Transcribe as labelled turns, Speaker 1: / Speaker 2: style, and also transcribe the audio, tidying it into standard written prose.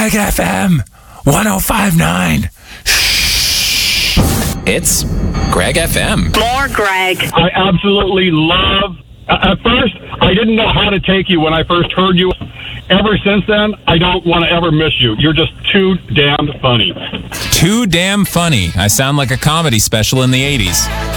Speaker 1: Greg FM 1059. It's Greg FM.
Speaker 2: More Greg.
Speaker 3: I absolutely love. At first, I didn't know how to take you when I first heard you. Ever since then, I don't want to ever miss you. You're just too damn funny.
Speaker 1: Too damn funny. I sound like a comedy special in the 80s.